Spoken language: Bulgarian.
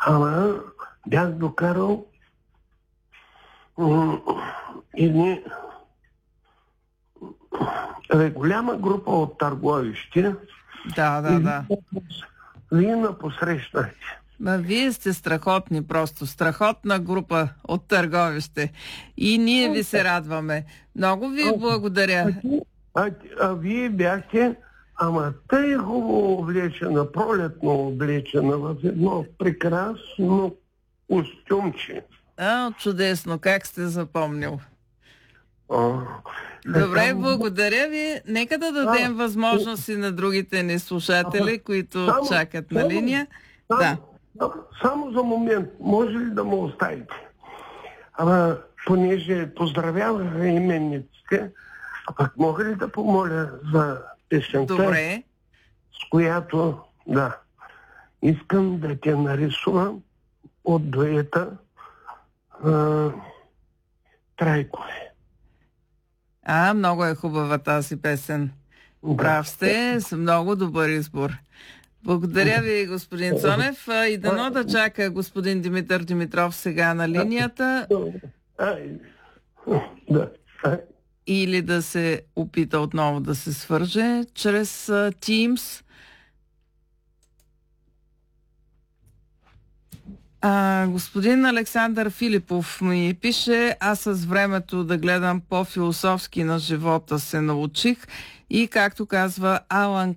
Ама бях докарал едни голяма група от търговищи. Да. Вие ме посрещнахте. Вие сте страхотни, просто страхотна група от търговище. И ние ви се радваме. Много ви благодаря. А вие бяхте, тъй хубаво облечена, пролетно облечена в едно прекрасно костюмче. Чудесно, как сте запомнил. Добре, благодаря ви. Нека да дадем възможност и на другите ни слушатели, които чакат на линия. Само за момент, може ли да му оставите? Понеже поздравяваха именниците, мога ли да помоля за песента, добре, с която, искам да те нарисувам от дуета Трайкове. Много е хубава тази песен. Прав сте, с много добър избор. Благодаря ви, господин Цонев. И дано да чака господин Димитър Димитров сега на линията. Или да се опита отново да се свърже чрез Teams. Господин Александър Филипов ми пише: аз с времето да гледам по-философски на живота се научих и, както казва Алан